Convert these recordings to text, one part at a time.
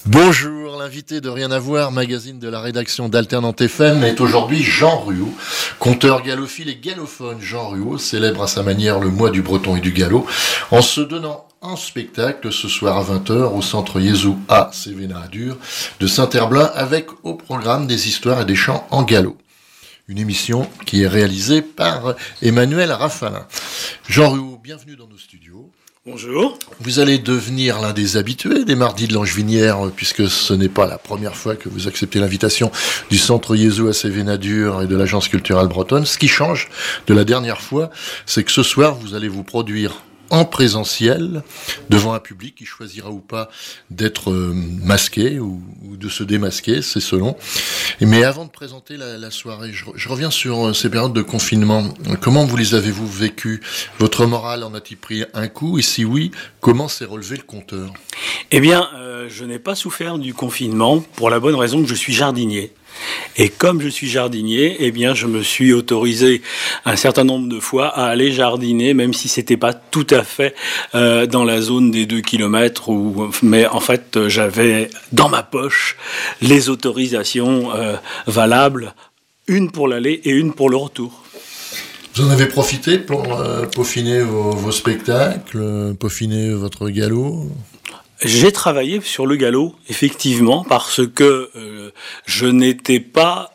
Bonjour, l'invité de Rien à voir, magazine de la rédaction d'Alternante FM, est aujourd'hui Jean Ruot, conteur gallophile et gallophone. Jean Ruot célèbre à sa manière le mois du breton et du gallo, en se donnant en spectacle ce soir à 20h au centre Jésus à Sévéna-Adur de Saint-Herblain, avec au programme des histoires et des chants en gallo. Une émission qui est réalisée par Emmanuel Rafalin. Jean Ruot, bienvenue dans nos studios. Bonjour. Vous allez devenir l'un des habitués des mardis de l'Angevinière, puisque ce n'est pas la première fois que vous acceptez l'invitation du Centre Jésus à Sévéna-Adur et de l'Agence culturelle bretonne. Ce qui change de la dernière fois, c'est que ce soir, vous allez vous produire en présentiel, devant un public qui choisira ou pas d'être masqué ou de se démasquer, c'est selon. Mais avant de présenter la soirée, je reviens sur ces périodes de confinement. Comment vous les avez-vous vécues ? Votre morale en a-t-il pris un coup ? Et si oui, comment s'est relevé le compteur ? Eh bien, je n'ai pas souffert du confinement pour la bonne raison que je suis jardinier. Et comme je suis jardinier, eh bien, je me suis autorisé un certain nombre de fois à aller jardiner, même si c'était pas tout à fait dans la zone des 2 kilomètres, mais en fait, j'avais dans ma poche les autorisations valables, une pour l'aller et une pour le retour. Vous en avez profité pour peaufiner vos spectacles, peaufiner votre galop ? J'ai travaillé sur le galop, effectivement, parce que je n'étais pas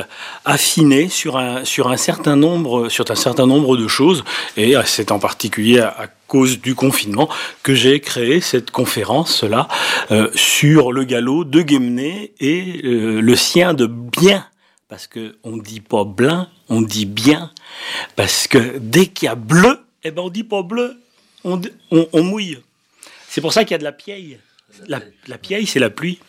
affiné sur un certain nombre de choses, et c'est en particulier à cause du confinement que j'ai créé cette conférence-là sur le galop de Guémené et le sien de bien, parce que on dit pas blin, on dit bien, parce que dès qu'il y a bleu, eh ben on dit pas bleu, on mouille. C'est pour ça qu'il y a de la piaille. La piaille, c'est la pluie.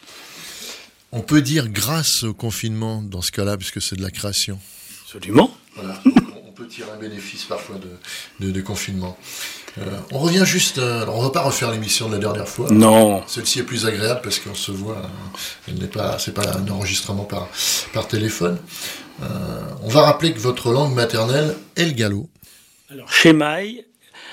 On peut dire grâce au confinement dans ce cas-là, puisque c'est de la création. Absolument. Voilà. On peut tirer un bénéfice parfois de confinement. On revient juste... alors on ne va pas refaire l'émission de la dernière fois. Non. Celle-ci est plus agréable parce qu'on se voit. C'est pas un enregistrement par téléphone. On va rappeler que votre langue maternelle est le gallo. Alors, chez Maille,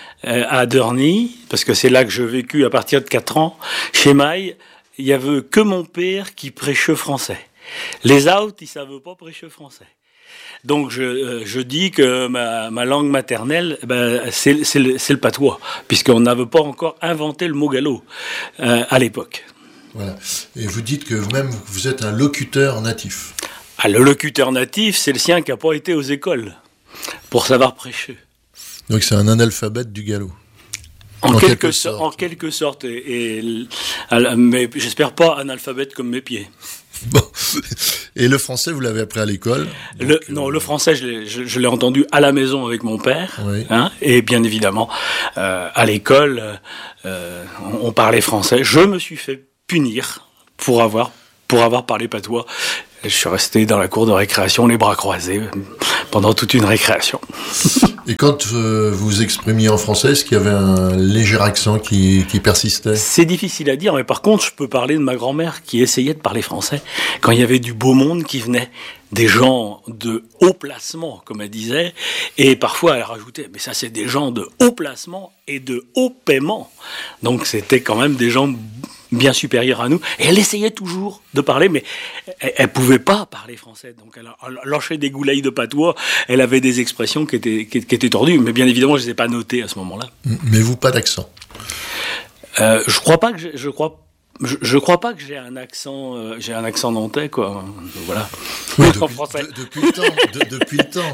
à Deurny, parce que c'est là que j'ai vécu à partir de 4 ans, chez Maille, il y avait que mon père qui prêchait français. Les autres, ils savent pas prêcher français. Donc je dis que ma langue maternelle, c'est le patois, puisqu'on n'avait pas encore inventé le mot gallo à l'époque. Voilà. Et vous dites que même vous êtes un locuteur natif. Ah, le locuteur natif, c'est le sien qui n'a pas été aux écoles pour savoir prêcher. Donc c'est un analphabète du gallo. En quelque sorte, mais j'espère pas analphabète comme mes pieds. Bon. Et le français, vous l'avez appris à l'école ? Non, le français, je l'ai entendu à la maison avec mon père, oui. Et bien évidemment, à l'école, on parlait français. Je me suis fait punir pour avoir parlé patois. Je suis resté dans la cour de récréation, les bras croisés, pendant toute une récréation. Et quand vous exprimiez en français, est-ce qu'il y avait un léger accent qui persistait ? C'est difficile à dire, mais par contre, je peux parler de ma grand-mère qui essayait de parler français quand il y avait du beau monde qui venait, des gens de haut placement, comme elle disait, et parfois elle rajoutait, mais ça c'est des gens de haut placement et de haut paiement. Donc c'était quand même des gens bien supérieure à nous, et elle essayait toujours de parler, mais elle pouvait pas parler français, donc elle lâchait des goulailles de patois, elle avait des expressions qui étaient tordues, mais bien évidemment je les ai pas notées à ce moment-là. Mais vous, pas d'accent ? Je crois pas que j'ai un accent nantais, quoi. Voilà. Oui, depuis le temps.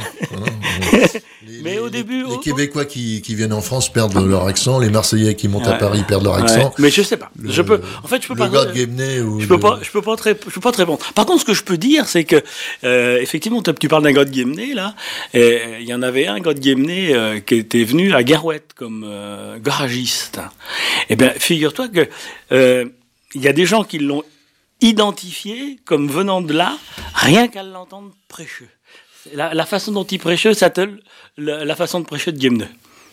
Mais au début, les Québécois qui viennent en France perdent leur accent, les Marseillais qui montent à Paris perdent leur accent. Ouais. Mais je sais pas. Je peux pas. Le gars de Guémené ou je peux pas te répondre. Par contre, ce que je peux dire, c'est que effectivement, tu parles d'un gars de Guémené là. Il y en avait un gars de Guémené qui était venu à Garouette comme garagiste. Eh bien, figure-toi que il y a des gens qui l'ont identifié comme venant de là, rien qu'à l'entendre prêcher. La façon dont il prêchait, c'était la façon de prêcher de Guémené.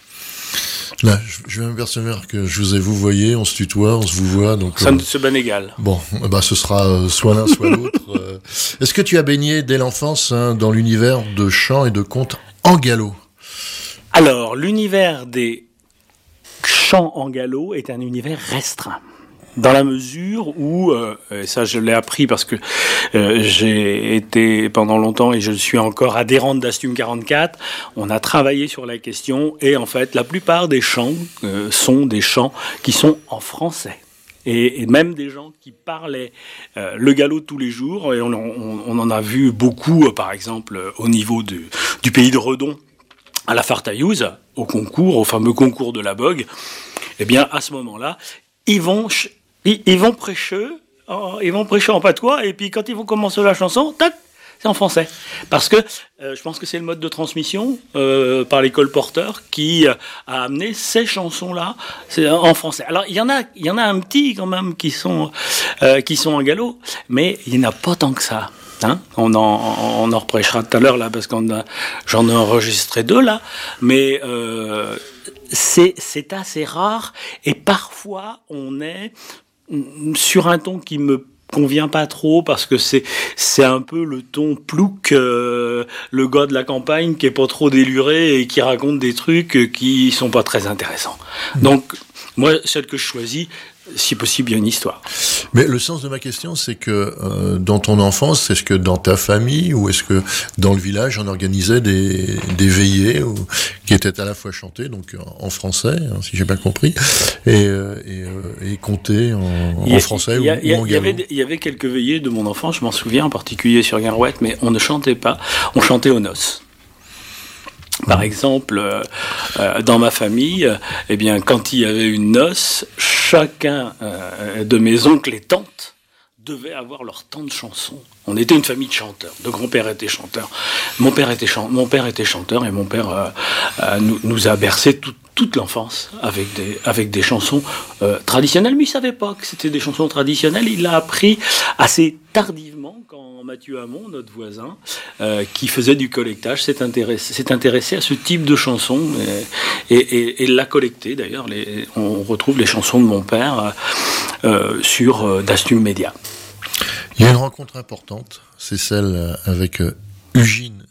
Là, je viens m'apercevoir que je vous ai vous voyez, on se tutoie, on se vous voit, donc ça se ben égal. Bon, ce sera soit l'un soit l'autre. Est-ce que tu as baigné dès l'enfance dans l'univers de chants et de contes en gallo ? Alors, l'univers des chants en gallo est un univers restreint. dans la mesure où, et ça je l'ai appris parce que j'ai été pendant longtemps et je suis encore adhérente d'Astum 44, on a travaillé sur la question et en fait la plupart des chants sont des chants qui sont en français. Et même des gens qui parlaient le gallo tous les jours, et on en a vu beaucoup, par exemple, au niveau du pays de Redon, à la Fartaillouse, au fameux concours de la Bogue. Eh bien, à ce moment-là, ils vont prêcher en patois, et puis quand ils vont commencer la chanson, tac, c'est en français. Parce que je pense que c'est le mode de transmission par les colporteurs qui a amené ces chansons-là en français. Alors il y en a un petit quand même qui sont en gallo, mais il n'y en a pas tant que ça. Hein, on en reprêchera tout à l'heure là parce j'en ai enregistré 2 là, mais c'est assez rare et parfois on est sur un ton qui me convient pas trop parce que c'est un peu le ton plouc, le gars de la campagne qui est pas trop déluré et qui raconte des trucs qui sont pas très intéressants. Donc moi celle que je choisis, si possible, il y a une histoire. Mais le sens de ma question, c'est que dans ton enfance, est-ce que dans ta famille ou est-ce que dans le village, on organisait des veillées qui étaient à la fois chantées, donc en français, hein, si j'ai bien compris, et contées en français ou en gallo? Il y avait quelques veillées de mon enfance, je m'en souviens, en particulier sur Garouette, mais on ne chantait pas, on chantait aux noces. Par exemple, dans ma famille, eh bien, quand il y avait une noce, chacun de mes oncles et tantes devait avoir leur temps de chanson. On était une famille de chanteurs. De grand-père était chanteur. Mon père était chanteur et mon père nous a bercé toute l'enfance avec des chansons traditionnelles. Mais il savait pas que c'était des chansons traditionnelles. Il l'a appris assez tardivement quand Mathieu Hamon, notre voisin, qui faisait du collectage, s'est intéressé à ce type de chansons et l'a collecté. D'ailleurs, on retrouve les chansons de mon père sur Dastum Média. Il y a une rencontre importante, c'est celle avec Eugène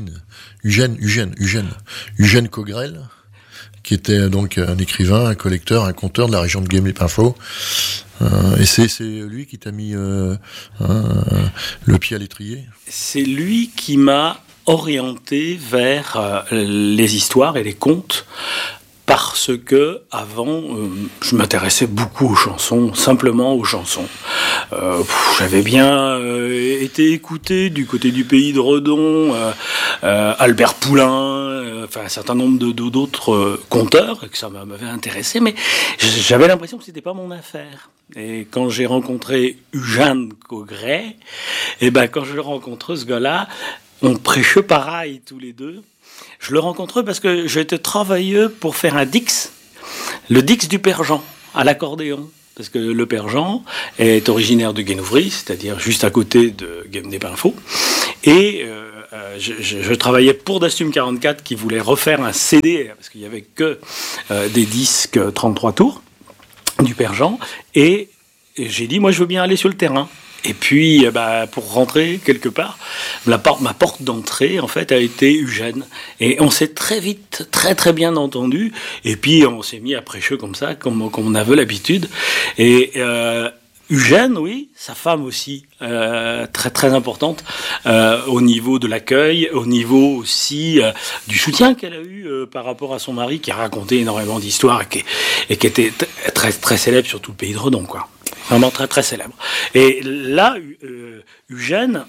Cogrel, qui était donc un écrivain, un collecteur, un conteur de la région de Guémené-Pinfo. Et c'est lui qui t'a mis le pied à l'étrier? C'est lui qui m'a orienté vers les histoires et les contes. Parce que avant, je m'intéressais beaucoup aux chansons, simplement aux chansons. J'avais bien été écouté du côté du pays de Redon, Albert Poulain, un certain nombre d'autres conteurs, que ça m'avait intéressé, mais j'avais l'impression que c'était pas mon affaire. Et quand j'ai rencontré Eugène Cogrel, et ben quand je le rencontre ce gars-là, on prêchait pareil tous les deux. Je le rencontre parce que j'étais travailleux pour faire un Dix, le Dix du Père Jean, à l'accordéon. Parce que le Père Jean est originaire de Guénouvry, c'est-à-dire juste à côté de Guémené-Pinfo. Et je travaillais pour Dastum 44 qui voulait refaire un CD, parce qu'il n'y avait que des disques 33 tours du Père Jean. Et j'ai dit, moi je veux bien aller sur le terrain. Et puis, pour rentrer quelque part, ma porte d'entrée, en fait, a été Eugène. Et on s'est très vite, très très bien entendu. Et puis, on s'est mis à prêcher comme ça, comme on avait l'habitude. Et Eugène, oui, sa femme aussi, très très importante, au niveau de l'accueil, au niveau aussi du soutien qu'elle a eu par rapport à son mari, qui a raconté énormément d'histoires et qui était très très célèbre sur tout le pays de Redon, quoi. Vraiment très très célèbre. Et là, Eugène,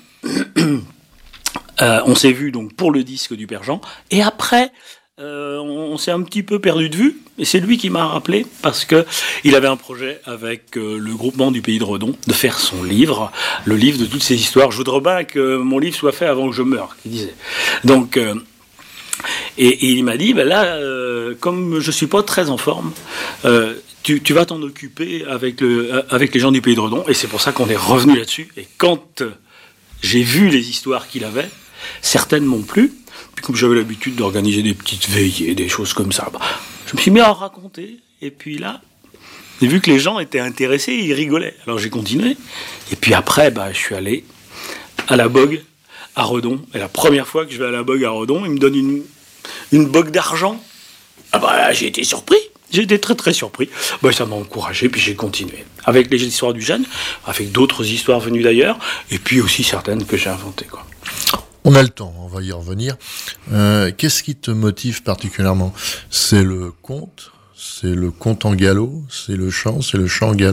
on s'est vu donc pour le disque du Père Jean, et après, on s'est un petit peu perdu de vue, et c'est lui qui m'a rappelé, parce que il avait un projet avec le groupement du pays de Redon, de faire son livre, le livre de toutes ces histoires. Je voudrais bien que mon livre soit fait avant que je meure, il disait. Donc, et il m'a dit, comme je suis pas très en forme, tu vas t'en occuper avec les gens du pays de Redon, et c'est pour ça qu'on est revenu là-dessus. Et quand j'ai vu les histoires qu'il avait, certaines m'ont plu, puis comme j'avais l'habitude d'organiser des petites veillées, des choses comme ça, je me suis mis à raconter, et puis là, j'ai vu que les gens étaient intéressés, et ils rigolaient. Alors j'ai continué, et puis après, je suis allé à la Bogue, à Redon, et la première fois que je vais à la Bogue à Redon, ils me donnent une bogue d'argent. J'ai été surpris. J'étais très très surpris. Ça m'a encouragé, puis j'ai continué. Avec les histoires du Gène, avec d'autres histoires venues d'ailleurs, et puis aussi certaines que j'ai inventées, quoi. On a le temps, on va y revenir. Qu'est-ce qui te motive particulièrement ? C'est le conte ? C'est le conte en galop ? C'est le chant en galop ?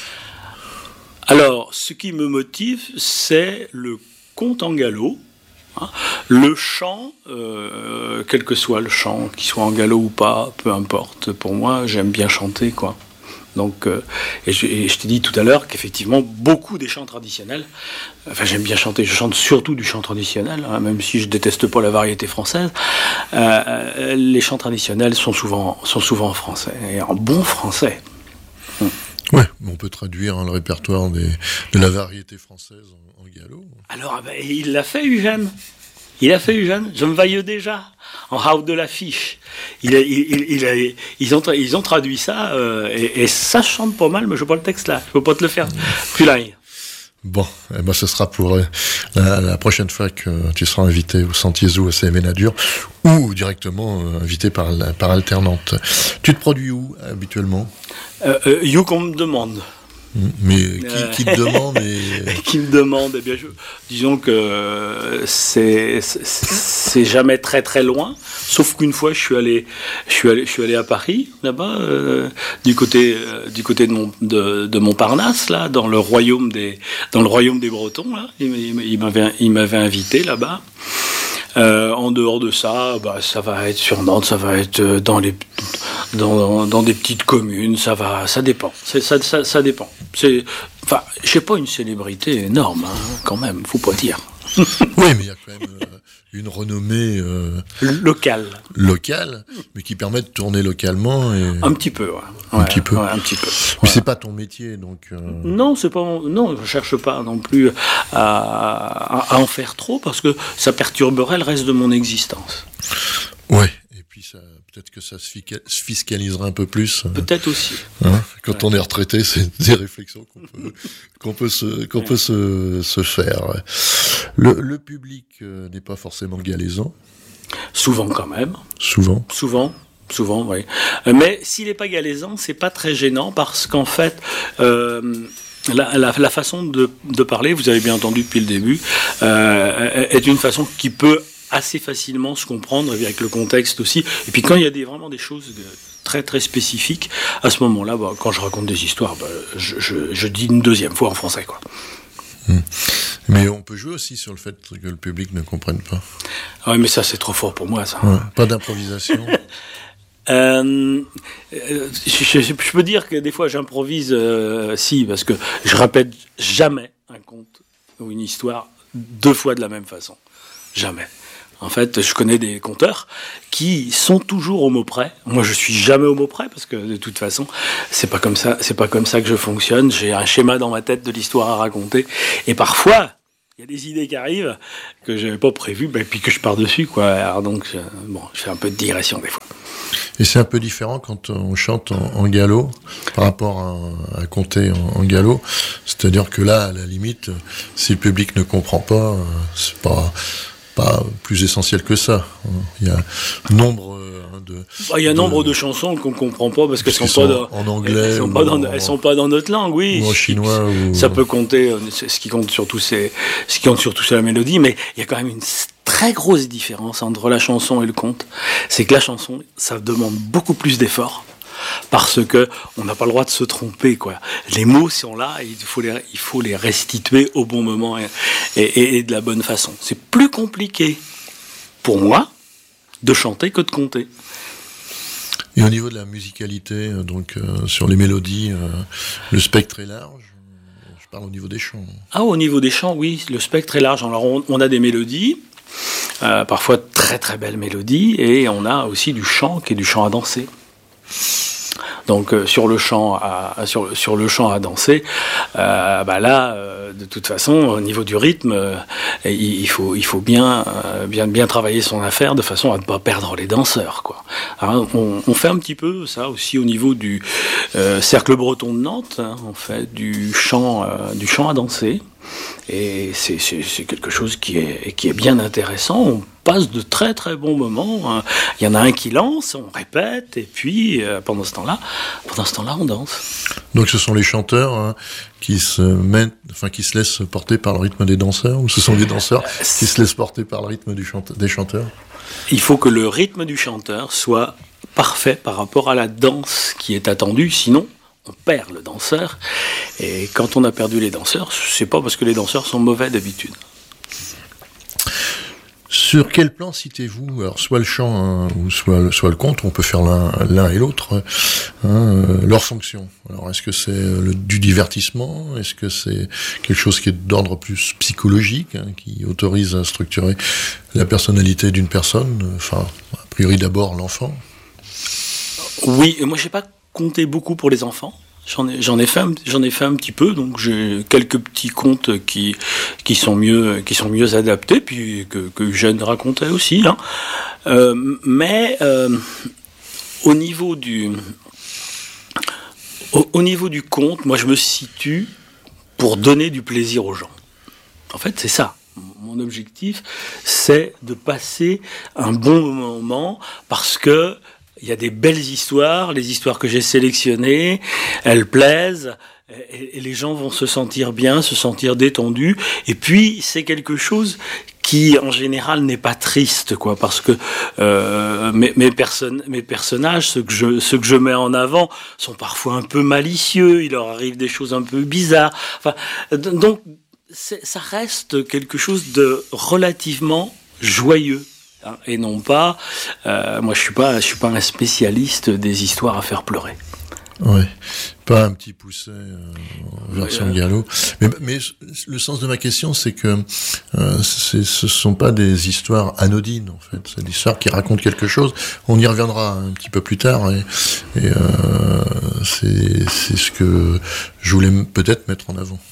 Alors, ce qui me motive, c'est le conte en galop. Le chant, quel que soit le chant, qu'il soit en galop ou pas, peu importe. Pour moi, j'aime bien chanter, quoi. Donc, et je t'ai dit tout à l'heure qu'effectivement, beaucoup des chants traditionnels, j'aime bien chanter, je chante surtout du chant traditionnel, même si je déteste pas la variété française, les chants traditionnels sont souvent en français, et en bon français. Ouais, on peut traduire le répertoire de la variété française en galop. Alors, il l'a fait, Eugène. Je me vaille déjà. En Haut de l'affiche. Ils ont traduit ça, et ça chante pas mal, mais je n'ai pas le texte là. Je peux pas te le faire plus là. Bon, ce sera pour la prochaine fois que tu seras invité au Centre Jésus à Sévénadur, ou directement invité par alternante. Tu te produis où habituellement ? You qu'on me demande. Mais qui te demande Qui me demande, eh bien, disons que c'est jamais très très loin, sauf qu'une fois je suis allé à Paris, là-bas, du côté de Montparnasse, là, dans le royaume des Bretons, là, il m'avait invité là-bas. En dehors de ça, ça va être sur Nantes, ça va être dans des petites communes, ça dépend. Ça dépend. Je sais pas, une célébrité énorme, quand même, faut pas dire. Oui, mais il y a quand même une renommée locale, mais qui permet de tourner localement. Un petit peu, ouais. Un petit peu. Mais c'est pas ton métier, donc. Non, c'est pas. Non, je cherche pas non plus à en faire trop, parce que ça perturberait le reste de mon existence. Ouais. Et puis peut-être que ça se fiscalisera un peu plus. Peut-être aussi. Quand on est retraité, c'est des réflexions qu'on peut se faire. Le public n'est pas forcément galaisant. Souvent quand même. Souvent, oui. Mais s'il n'est pas galaisant, c'est pas très gênant, parce qu'en fait, la façon de parler, vous avez bien entendu depuis le début, est une façon qui peut assez facilement se comprendre, avec le contexte aussi. Et puis quand il y a vraiment des choses très très spécifiques, à ce moment-là, quand je raconte des histoires, je dis une deuxième fois en français, quoi. Mais on peut jouer aussi sur le fait que le public ne comprenne pas. Ah oui, mais ça c'est trop fort pour moi, ça. Ouais, pas d'improvisation. Je peux dire que des fois j'improvise, parce que je répète jamais un conte ou une histoire deux fois de la même façon. Jamais. En fait, je connais des conteurs qui sont toujours au mot près. Moi, je suis jamais au mot près, parce que de toute façon, c'est pas comme ça que je fonctionne. J'ai un schéma dans ma tête de l'histoire à raconter, et parfois il y a des idées qui arrivent que j'avais pas prévues, et puis que je pars dessus, quoi. Alors donc, je fais un peu de digression des fois. Et c'est un peu différent quand on chante en galop par rapport à compter en galop. C'est-à-dire que là, à la limite, si le public ne comprend pas, c'est pas plus essentiel que ça. Il y a nombre de chansons qu'on comprend pas, parce qu'elles sont pas en anglais, elles sont pas dans notre langue, oui. Ou en chinois. Ça peut compter. Ce qui compte surtout, c'est la mélodie, mais il y a quand même une très grosse différence entre la chanson et le conte. C'est que la chanson, ça demande beaucoup plus d'efforts, parce que on n'a pas le droit de se tromper, quoi. Les mots sont là, et il faut les restituer au bon moment et de la bonne façon. C'est plus compliqué pour moi de chanter que de compter. Et au niveau de la musicalité, donc sur les mélodies, le spectre est large. Je parle au niveau des chants. Ah, au niveau des chants, oui, le spectre est large. Alors on a des mélodies, parfois très très belles mélodies, et on a aussi du chant qui est du chant à danser. Donc sur le chant à danser, de toute façon, au niveau du rythme, il faut bien travailler son affaire de façon à ne pas perdre les danseurs, quoi. Alors, on fait un petit peu ça aussi au niveau du Cercle Breton de Nantes. On fait du chant à danser, et c'est quelque chose qui est bien intéressant. passe de très très bons moments. Il y en a un qui lance, on répète, et puis pendant ce temps-là, on danse. Donc ce sont les chanteurs qui se laissent porter par le rythme des danseurs, ou ce sont les danseurs qui se laissent porter par le rythme des chanteurs? Il faut que le rythme du chanteur soit parfait par rapport à la danse qui est attendue, sinon on perd le danseur. Et quand on a perdu les danseurs, c'est pas parce que les danseurs sont mauvais d'habitude. Sur quel plan citez-vous, alors soit le chant ou soit le conte, on peut faire l'un et l'autre, leur fonction? Alors est-ce que c'est du divertissement? Est-ce que c'est quelque chose qui est d'ordre plus psychologique, qui autorise à structurer la personnalité d'une personne? Enfin, a priori d'abord l'enfant. Oui, moi j'ai pas compté beaucoup pour les enfants. J'en ai fait un petit peu, donc j'ai quelques petits contes qui sont mieux adaptés, puis que Eugène racontait aussi. Mais au niveau du conte, moi je me situe pour donner du plaisir aux gens. En fait, c'est ça. Mon objectif, c'est de passer un bon moment, parce que il y a des belles histoires, les histoires que j'ai sélectionnées, elles plaisent, et les gens vont se sentir bien, se sentir détendus. Et puis, c'est quelque chose qui, en général, n'est pas triste, quoi, parce que mes personnages, ceux que je mets en avant, sont parfois un peu malicieux, il leur arrive des choses un peu bizarres. Enfin, donc, ça reste quelque chose de relativement joyeux. Et non pas, moi je suis pas un spécialiste des histoires à faire pleurer. Ouais, pas un petit Pousset en version galop. Mais le sens de ma question, c'est que ce sont pas des histoires anodines en fait. C'est des histoires qui racontent quelque chose. On y reviendra un petit peu plus tard, et c'est ce que je voulais peut-être mettre en avant.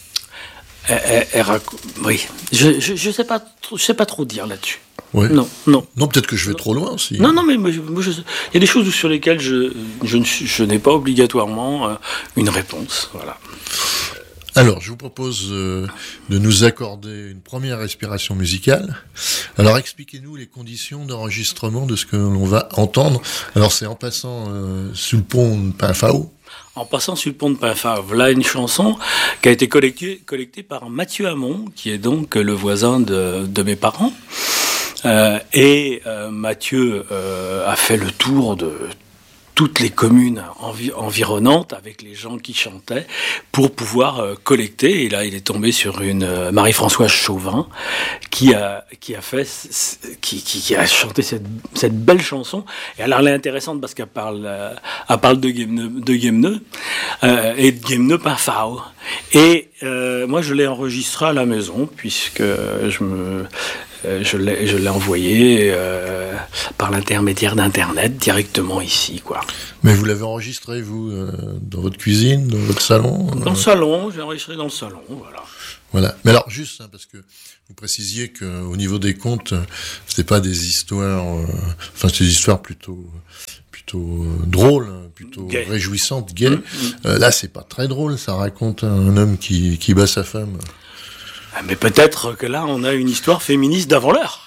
Oui, je sais pas trop dire là-dessus. Ouais. Non, peut-être que je vais trop loin aussi. Non, mais il y a des choses sur lesquelles je n'ai pas obligatoirement une réponse. Voilà. Alors, je vous propose de nous accorder une première respiration musicale. Alors, expliquez-nous les conditions d'enregistrement de ce que l'on va entendre. Alors, c'est en passant sous le pont de Pinfao. En passant sur le pont de Pinfao, voilà une chanson qui a été collectée par Mathieu Hamon, qui est donc le voisin de mes parents. Mathieu a fait le tour de toutes les communes environnantes avec les gens qui chantaient pour pouvoir collecter. Et là, il est tombé sur une Marie-Françoise Chauvin qui a chanté cette belle chanson. Et alors, elle est intéressante parce qu'elle parle de Guémeneux et de Guémeneux Pinfao. Et moi, je l'ai enregistré à la maison puisque je l'ai envoyé par l'intermédiaire d'Internet directement ici, quoi. Mais vous l'avez enregistré, vous, dans votre cuisine, dans votre salon? Dans le salon, j'ai enregistré dans le salon, voilà. Voilà. Mais alors, juste, parce que vous précisiez qu'au niveau des contes, c'était pas des histoires, c'est des histoires plutôt drôles, plutôt gay. Réjouissantes, gaies. Là, c'est pas très drôle, ça raconte un homme qui bat sa femme. Mais peut-être que là, on a une histoire féministe d'avant l'heure.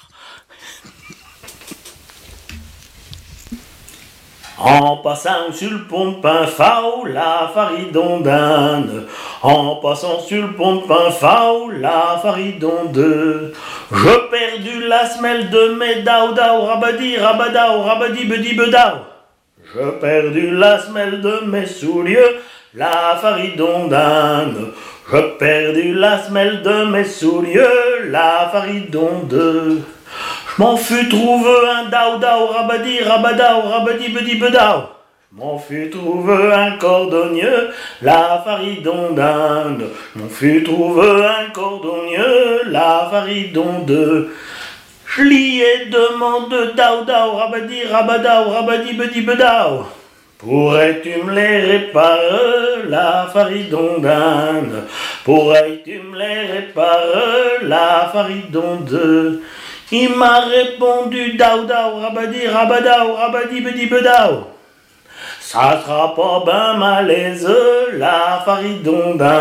En passant sur le pont de Pinfao, la faridondane. En passant sur le pont de Pinfao, la faridonde. Je perdu la semelle de mes dao rabadi rabadao rabadi bedi bedao. Je perdu la semelle de mes souliers, la faridondane. Je perdu la semelle de mes souliers, la faridonde. Je m'en fus trouver un dao rabadi rabadao rabadi bedi bedao. Je m'en fus trouver un cordonnier, la faridondane. Je m'en fus trouver un cordonnier, la faridonde. Je lui ai demandé dao rabadi rabadao rabadi bedi bedao. Pourrais-tu me les réparer, la faridondane? Pourrais-tu me les réparer, la faridonde? Il m'a répondu dao rabadi rabadao rabadi bedi bedao. Ça sera pas ben malaise, la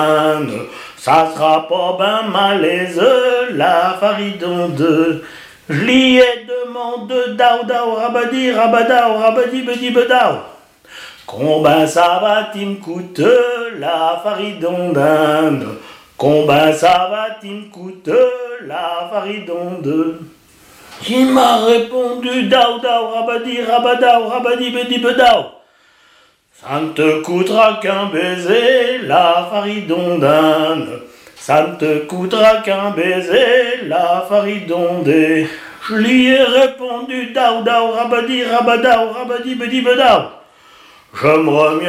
faridondane. Ça sera pas ben malaise, la faridonde. Je lui ai demandé dao dao rabadi rabadao rabadi bedi bedao. Combien ça va-t-il me coûter la faridon d'Inde? Combien ça va-t-il me coûter la faridon de? Il m'a répondu dao dao rabadi rabadao rabadi bedi bedao. Ça ne te coûtera qu'un baiser la faridon d'Inde. Ça ne te coûtera qu'un baiser la faridon de. Je lui ai répondu dao dao rabadi rabadao rabadi bedi bedao. Je me remets